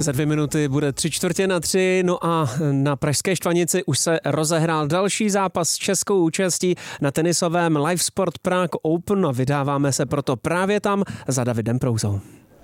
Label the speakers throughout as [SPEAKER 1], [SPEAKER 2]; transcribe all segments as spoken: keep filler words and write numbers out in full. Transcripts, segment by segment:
[SPEAKER 1] Za dvě minuty bude tři čtvrtě na tři, no a na pražské Štvanici už se rozehrál další zápas s českou účastí na tenisovém Live Sport Prague Open a vydáváme se proto právě tam za Davidem Prouzou.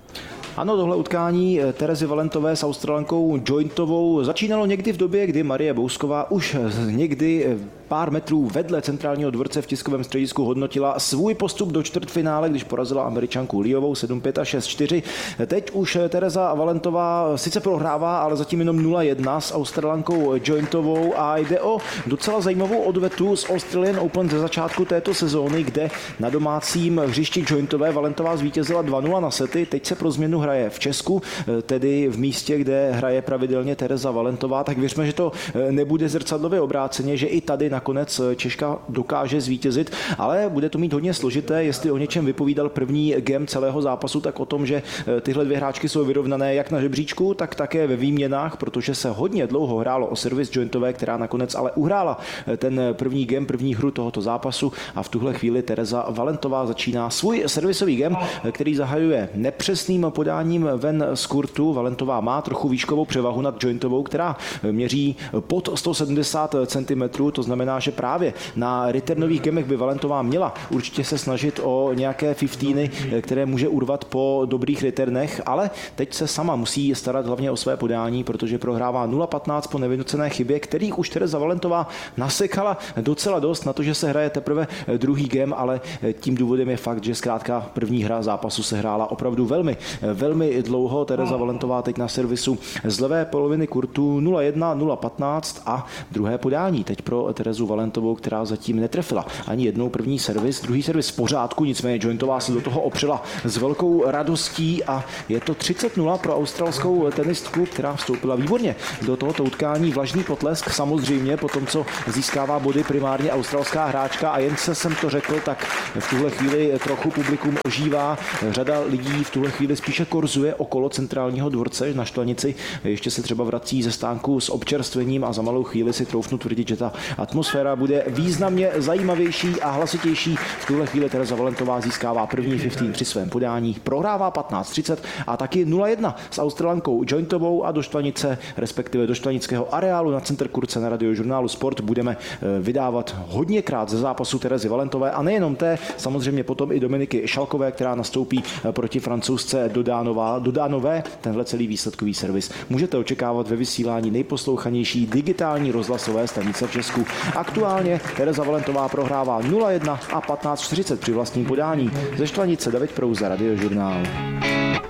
[SPEAKER 2] Ano, tohle utkání Terezy Valentové s Australankou Jointovou začínalo někdy v době, kdy Marie Bousková už někdy pár metrů vedle centrálního dvorce v tiskovém středisku hodnotila svůj postup do čtvrtfinále, když porazila Američanku Liovou sedm pět a šest čtyři. Teď už Tereza Valentová sice prohrává, ale zatím jenom nula jedna s Australankou Jointovou a jde o docela zajímavou odvetu z Australian Open ze začátku této sezóny, kde na domácím hřišti Jointové Valentová zvítězila dva nula na sety. Teď se pro změnu hraje v Česku, tedy v místě, kde hraje pravidelně Tereza Valentová, tak věřme, že to nebude zrcadlově obráceně, že i tady nakonec Češka dokáže zvítězit, ale bude to mít hodně složité, jestli o něčem vypovídal první game celého zápasu, tak o tom, že tyhle dvě hráčky jsou vyrovnané jak na žebříčku, tak také ve výměnách, protože se hodně dlouho hrálo o servis Jointové, která nakonec ale uhrála ten první game, první hru tohoto zápasu a v tuhle chvíli Tereza Valentová začíná svůj servisový game, který zahajuje nepřesným podáním ven z kurtu. Valentová má trochu výškovou převahu nad Jointovou, která měří pod sto sedmdesát centimetrů, to znamená, že právě na returnových gemech by Valentová měla určitě se snažit o nějaké fiftíny, které může urvat po dobrých returnech, ale teď se sama musí starat hlavně o své podání, protože prohrává nula patnáct po nevynucené chybě, kterých už Tereza Valentová nasekala docela dost na to, že se hraje teprve druhý game, ale tím důvodem je fakt, že zkrátka první hra zápasu se hrála opravdu velmi, velmi dlouho. Tereza Valentová teď na servisu z levé poloviny kurtu nula jedna nula patnáct a druhé podání teď pro Terezu Valentovou, která zatím netrefila ani jednou první servis, druhý servis v pořádku, nicméně Jointová se do toho opřela s velkou radostí a je to třicet nula pro australskou tenistku, která vstoupila výborně do tohoto utkání. Vlažný potlesk samozřejmě po tom, co získává body primárně australská hráčka a jen se jsem to řekl, tak v tuhle chvíli trochu publikum ožívá. Řada lidí v tuhle chvíli spíše korzuje okolo centrálního dvorce na Štvanici. Ještě se třeba vrací ze stánku s občerstvením a za malou chvíli si troufnu tvrdit, že ta atmosféra bude významně zajímavější a hlasitější. V tuhle chvíli Tereza Valentová získává první patnáct při svém podání, prohrává patnáct třicet a taky nula jedna s Australankou Jointovou a do Štvanice, respektive do štvanického areálu na Center Kurce na Radiožurnálu Sport budeme vydávat hodněkrát ze zápasu Terezy Valentové a nejenom té, samozřejmě potom i Dominiky Šalkové, která nastoupí proti Francouzce Dodánova, Dodánové. Tenhle celý výsledkový servis můžete očekávat ve vysílání nejposlouchanější digitální rozhlasové stanice v Česku. Aktuálně Tereza Valentová prohrává nula jedna a patnáct čtyřicet při vlastním podání. Ze Štvanice David Prouza, Radiožurnál.